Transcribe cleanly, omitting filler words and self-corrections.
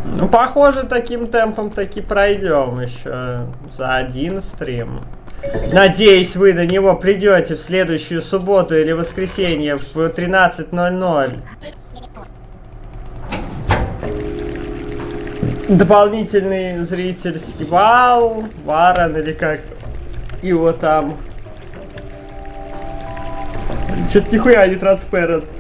Ну, похоже, таким темпом таки пройдем еще за один стрим. Надеюсь, вы на него придете в следующую субботу или воскресенье в 13:00. Дополнительный зрительский балл, Варен или как его там. Что-то нихуя не транспарент.